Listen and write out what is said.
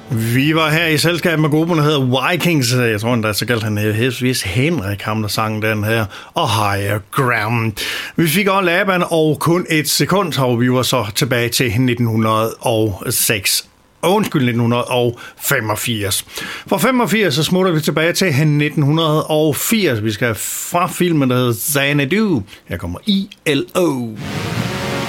Vi var her i selskab med gruppen, der hedder Vikings. Jeg tror endda, så galt han heldigvis Henrik, ham der sang den her. Og Higher Ground. Vi fik også Laban og kun et sekund, og vi var så tilbage til 1906. Undskyld, 1985. Fra 85 så smutter vi tilbage til 1980. Vi skal fra filmen, der hedder Xanadu. Her kommer ILO.